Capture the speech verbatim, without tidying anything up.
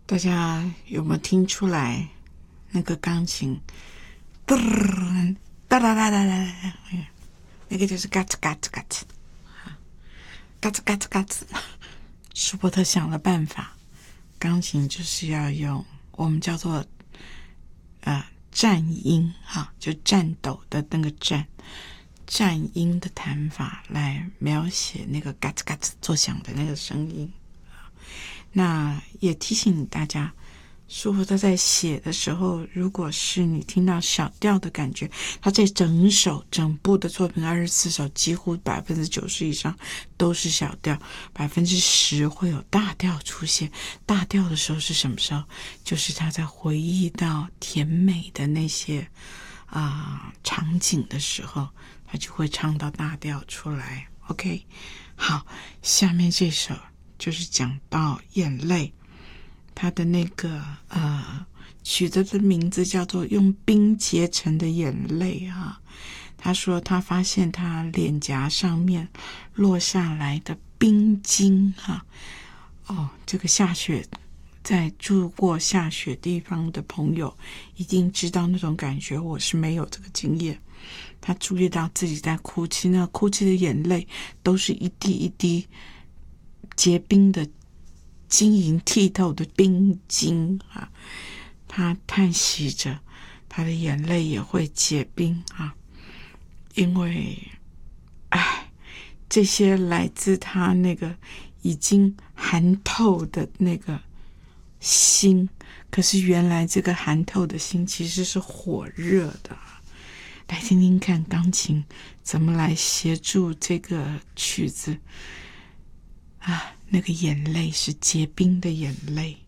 大家有没有听出来那个钢琴哒哒哒哒哒哒，那个就是嘎吱嘎吱嘎吱嘎吱嘎吱嘎吱。舒伯特想了办法，钢琴就是要用我们叫做呃颤音哈，就颤抖的那个颤颤音的弹法来描写那个嘎吱嘎吱作响的那个声音。那也提醒大家，舒伯特在写的时候，如果是你听到小调的感觉，他这整首整部的作品二十四首几乎百分之九十以上都是小调，百分之十会有大调出现。大调的时候是什么时候？就是他在回忆到甜美的那些啊、呃、场景的时候，他就会唱到大调出来。 OK， 好，下面这首就是讲到眼泪，他的那个呃曲子的名字叫做用冰结成的眼泪啊。他说他发现他脸颊上面落下来的冰晶啊，哦，这个下雪在住过下雪地方的朋友一定知道那种感觉，我是没有这个经验。他注意到自己在哭泣，那哭泣的眼泪都是一滴一滴结冰的晶莹剔透的冰晶啊，他叹息着，他的眼泪也会结冰啊，因为哎，这些来自他那个已经寒透的那个心，可是原来这个寒透的心其实是火热的。来听听看钢琴怎么来协助这个曲子啊，那个眼泪是结冰的眼泪。